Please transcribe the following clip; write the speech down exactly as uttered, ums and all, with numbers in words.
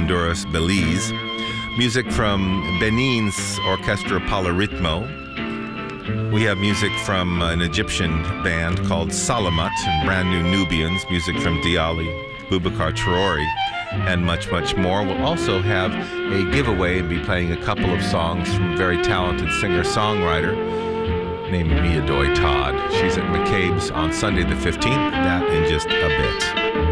Honduras, Belize. Music from Benin's Orchestra Polaritmo. We have music from an Egyptian band called Salamat and Brand New Nubians, music from Diali, Boubacar Traore, and much, much more. We'll also have a giveaway and be playing a couple of songs from a very talented singer-songwriter named Mia Doy Todd. She's at McCabe's on Sunday the fifteenth. That in just a bit.